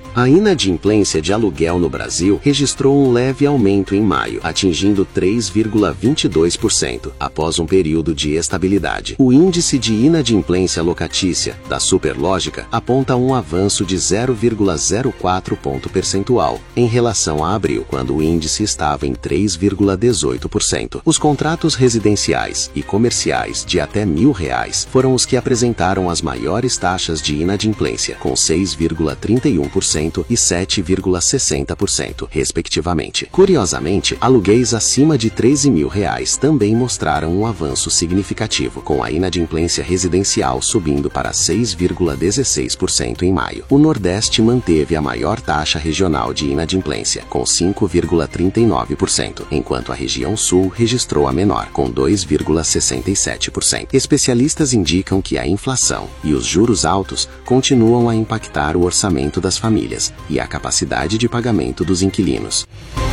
A inadimplência de aluguel no Brasil registrou um leve aumento em maio, atingindo 3,22%, após um período de estabilidade. O índice de inadimplência locatícia da Superlógica aponta um avanço de 0,04 ponto percentual em relação a abril, quando o índice estava em 3,18%. Os contratos residenciais e comerciais de até R$ 1.000 foram os que apresentaram as maiores taxas de inadimplência, com 6,31% e 7,60%, respectivamente. Curiosamente, aluguéis acima de R$ 13.000 também mostraram um avanço significativo, com a inadimplência residencial subindo para 6,16% em maio. O Nordeste manteve a maior taxa regional de inadimplência, com 5,39%, enquanto a região Sul registrou a menor, com 2,67%. Especialistas indicam que a inflação e os juros altos continuam a impactar o orçamento das famílias e a capacidade de pagamento dos inquilinos.